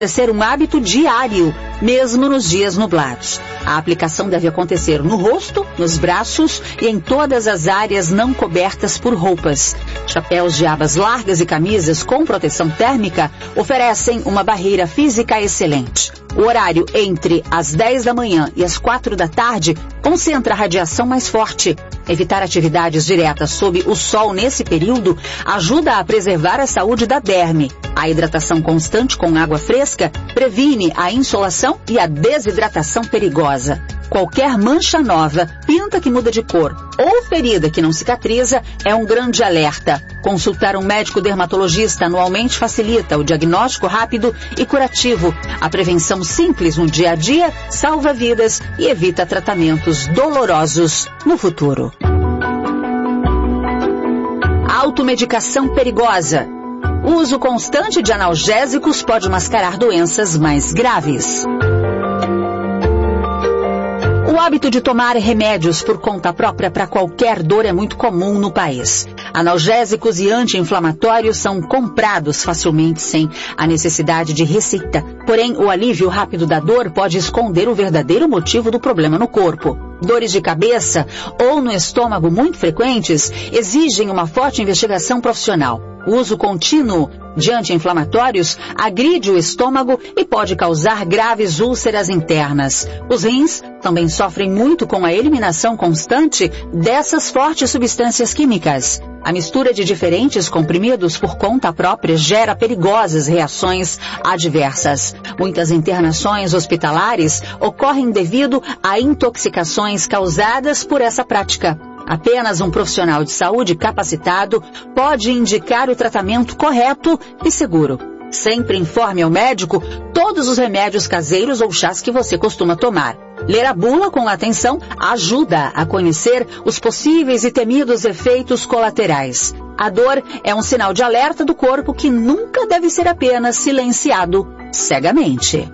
ser um hábito diário, mesmo nos dias nublados. A aplicação deve acontecer no rosto, nos braços e em todas as áreas não cobertas por roupas. Chapéus de abas largas e camisas com proteção térmica oferecem uma barreira física excelente. O horário entre as 10 da manhã e as 4 da tarde concentra a radiação mais forte. Evitar atividades diretas sob o sol nesse período ajuda a preservar a saúde da derme. A hidratação constante com água fresca previne a insolação e a desidratação perigosa. Qualquer mancha nova, pinta que muda de cor ou ferida que não cicatriza é um grande alerta. Consultar um médico dermatologista anualmente facilita o diagnóstico rápido e curativo. A prevenção simples no dia a dia salva vidas e evita tratamentos dolorosos no futuro. Automedicação perigosa. O uso constante de analgésicos pode mascarar doenças mais graves. O hábito de tomar remédios por conta própria para qualquer dor é muito comum no país. Analgésicos e anti-inflamatórios são comprados facilmente sem a necessidade de receita. Porém, o alívio rápido da dor pode esconder o verdadeiro motivo do problema no corpo. Dores de cabeça ou no estômago muito frequentes exigem uma forte investigação profissional. O uso contínuo de anti-inflamatórios agride o estômago e pode causar graves úlceras internas. Os rins também sofrem muito com a eliminação constante dessas fortes substâncias químicas. A mistura de diferentes comprimidos por conta própria gera perigosas reações adversas. Muitas internações hospitalares ocorrem devido a intoxicações causadas por essa prática. Apenas um profissional de saúde capacitado pode indicar o tratamento correto e seguro. Sempre informe ao médico todos os remédios caseiros ou chás que você costuma tomar. Ler a bula com atenção ajuda a conhecer os possíveis e temidos efeitos colaterais. A dor é um sinal de alerta do corpo que nunca deve ser apenas silenciado cegamente.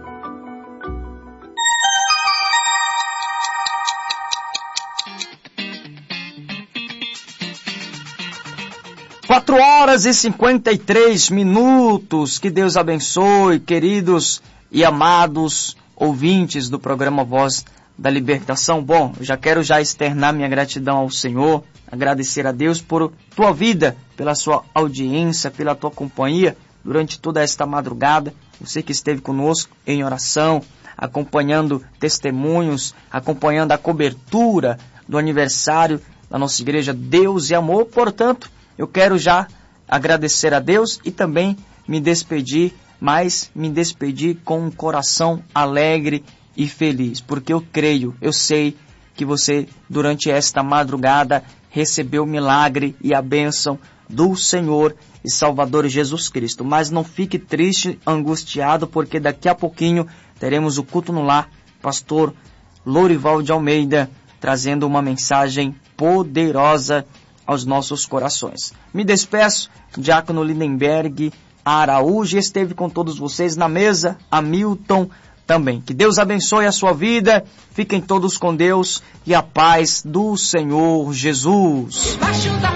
Quatro horas e 53 minutos. Que Deus abençoe, queridos e amados ouvintes do programa Voz da Libertação. Bom, eu já quero externar minha gratidão ao Senhor, agradecer a Deus por tua vida, pela sua audiência, pela tua companhia durante toda esta madrugada. Você que esteve conosco em oração, acompanhando testemunhos, acompanhando a cobertura do aniversário da nossa igreja Deus e Amor. Portanto, eu quero já agradecer a Deus e também me despedir, mas me despedir com um coração alegre e feliz, porque eu creio, eu sei que você, durante esta madrugada, recebeu o milagre e a bênção do Senhor e Salvador Jesus Cristo. Mas não fique triste, angustiado, porque daqui a pouquinho teremos o culto no lar, pastor Lorival de Almeida, trazendo uma mensagem poderosa aos nossos corações. Me despeço, Diácono Lindenberg Araújo esteve com todos vocês na mesa, Hamilton também. Que Deus abençoe a sua vida, fiquem todos com Deus e a paz do Senhor Jesus.